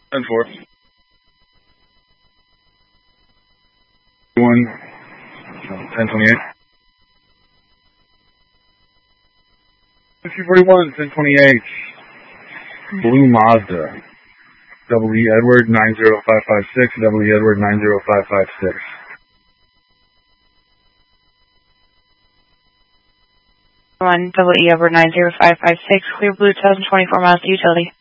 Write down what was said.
10-4. 10-28. 5041, 10-28. Blue Mazda. Double E Edward 90556, Double E Edward 90556. 1 Double E Edward 90556, clear blue 2024 miles to utility.